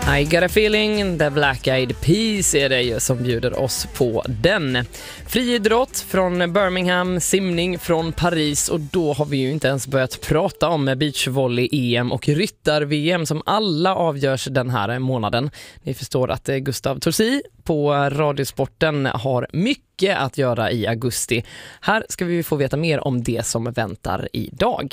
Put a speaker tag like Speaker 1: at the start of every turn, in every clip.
Speaker 1: I got a feeling, the Black Eyed Peas är det ju som bjuder oss på den. Friidrott från Birmingham, simning från Paris och då har vi ju inte ens börjat prata om beachvolley-EM och ryttar-VM som alla avgörs den här månaden. Ni förstår att Gustav Torsi på Radiosporten har mycket att göra i augusti. Här ska vi få veta mer om det som väntar idag.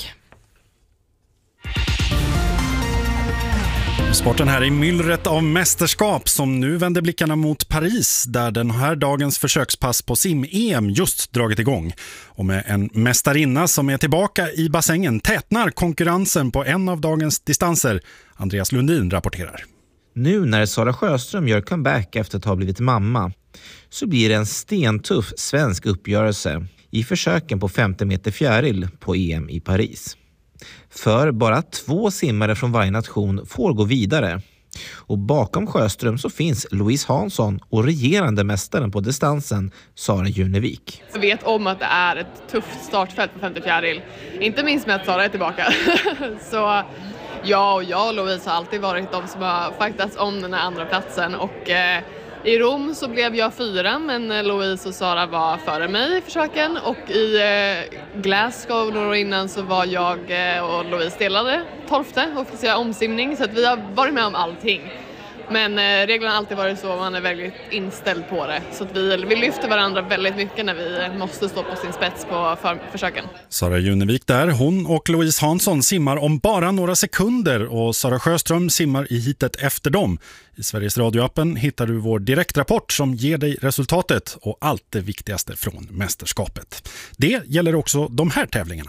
Speaker 2: Sporten här i myllret av mästerskap som nu vänder blickarna mot Paris där den här dagens försökspass på sim-EM just dragit igång. Och med en mästarinna som är tillbaka i bassängen tätnar konkurrensen på en av dagens distanser. Andreas Lundin rapporterar.
Speaker 3: Nu när Sara Sjöström gör comeback efter att ha blivit mamma så blir det en stentuff svensk uppgörelse i försöken på 50 meter fjäril på EM i Paris. För bara 2 simmare från varje nation får gå vidare. Och bakom Sjöström så finns Louise Hansson och regerande mästaren på distansen, Sara Junevik.
Speaker 4: Jag vet om att det är ett tufft startfält på 50 fjäril. Inte minst med att Sara är tillbaka. Så jag och Louise har alltid varit de som har faktats om den här andra platsen. Och i Rom så blev jag 4, men Louise och Sara var före mig i försöken. Och i Glasgow några år innan så var jag och Louise delade 12:e och fick säga omsimning. Så att vi har varit med om allting. Men reglerna har alltid varit så, man är väldigt inställd på det. Så att vi lyfter varandra väldigt mycket när vi måste stå på sin spets på försöken.
Speaker 2: Sara Junevik där, hon och Louise Hansson simmar om bara några sekunder och Sara Sjöström simmar i hitet efter dem. I Sveriges radioappen hittar du vår direktrapport som ger dig resultatet och allt det viktigaste från mästerskapet. Det gäller också de här tävlingarna.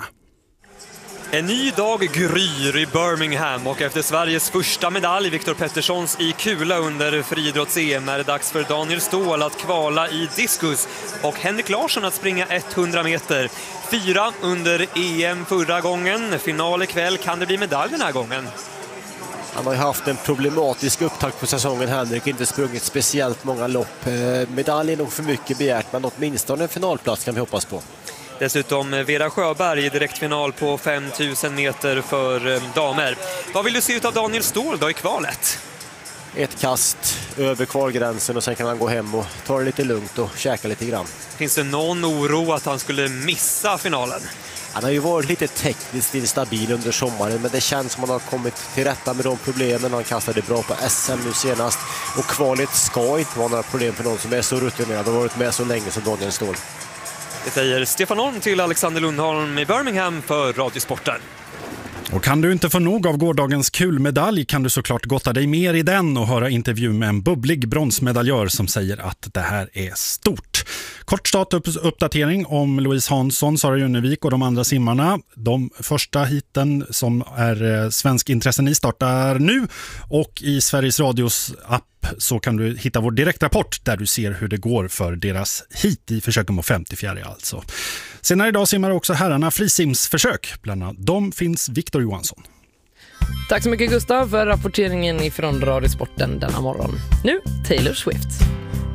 Speaker 5: En ny dag gryr i Birmingham och efter Sveriges första medalj, Viktor Petterssons i kula under friidrotts-EM, är det dags för Daniel Ståhl att kvala i diskus och Henrik Larsson att springa 100 meter. 4 under EM förra gången. Final ikväll, kan det bli medalj den här gången?
Speaker 6: Han har ju haft en problematisk upptakt på säsongen, Henrik, inte sprungit speciellt många lopp. Medalj är nog för mycket begärt, men åtminstone en finalplats kan vi hoppas på.
Speaker 5: Dessutom Vera Sjöberg i direktfinal på 5000 meter för damer. Vad vill du se ut av Daniel Ståhl då i kvalet?
Speaker 6: Ett kast över kvalgränsen och sen kan han gå hem och ta det lite lugnt och käka lite grann.
Speaker 5: Finns det någon oro att han skulle missa finalen?
Speaker 6: Han har ju varit lite tekniskt instabil under sommaren, men det känns som att han har kommit till rätta med de problemen. Han kastade bra på SM nu senast och kvalet ska inte vara några problem för någon som är så rutinerad och varit med så länge som Daniel Ståhl.
Speaker 5: Det säger Stefan Holm till Alexander Lundholm i Birmingham för Radiosporten.
Speaker 2: Och kan du inte få nog av gårdagens kulmedalj kan du såklart gotta dig mer i den och höra intervju med en bubblig bronsmedaljör som säger att det här är stort. Kort statusuppdatering om Louise Hansson, Sara Junevik och de andra simmarna. De första hiten som är svensk intressen i startar nu och i Sveriges Radios app så kan du hitta vår direktrapport där du ser hur det går för deras hit i försöken på 54 alltså. Senare idag simmar också herrarna frisimsförsök. Bland dem finns Viktor Johansson.
Speaker 1: Tack så mycket Gustav för rapporteringen ifrån Radiosporten denna morgon. Nu Taylor Swift.